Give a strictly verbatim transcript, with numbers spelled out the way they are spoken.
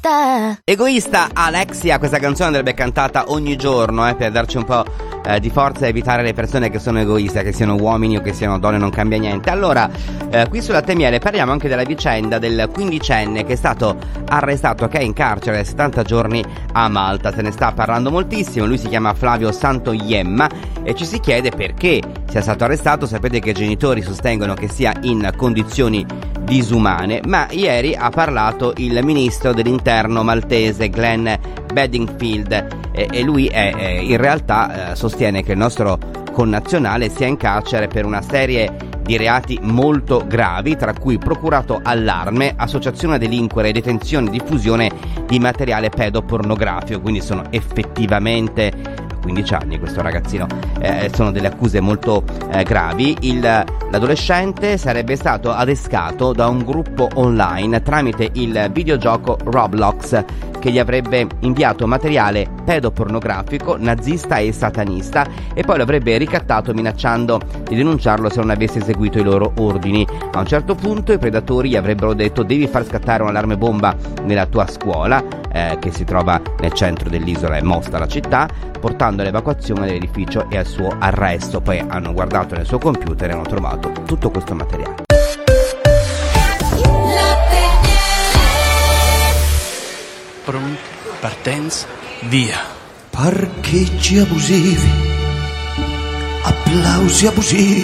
egoista. Egoista, Alexia, questa canzone andrebbe cantata ogni giorno eh, per darci un po' eh, di forza e evitare le persone che sono egoiste, che siano uomini o che siano donne, non cambia niente. Allora, eh, qui sulla Temiere parliamo anche della vicenda del quindicenne che è stato arrestato, che è in carcere da settanta giorni a Malta. Se ne sta parlando moltissimo. Lui si chiama Flavio Santoiemma e ci si chiede perché sia stato arrestato. Sapete che i genitori sostengono che sia in condizioni disumane, ma ieri ha parlato il ministro dell'interno maltese Glenn Bedingfield e, e lui è, è, in realtà eh, sostiene che il nostro connazionale sia in carcere per una serie di reati molto gravi, tra cui procurato allarme, associazione a delinquere e detenzione e diffusione di materiale pedopornografico. Quindi sono effettivamente quindici anni questo ragazzino, eh, sono delle accuse molto eh, gravi. Il, l'adolescente sarebbe stato adescato da un gruppo online tramite il videogioco Roblox che gli avrebbe inviato materiale pedopornografico, nazista e satanista e poi lo avrebbe ricattato minacciando di denunciarlo se non avesse eseguito i loro ordini. A un certo punto i predatori gli avrebbero detto: devi far scattare un allarme bomba nella tua scuola, eh, che si trova nel centro dell'isola e Mosta, la città, portando all'evacuazione dell'edificio e al suo arresto. Poi hanno guardato nel suo computer e hanno trovato tutto questo materiale. Pronti, partenza, via. Parcheggi abusivi, applausi abusivi.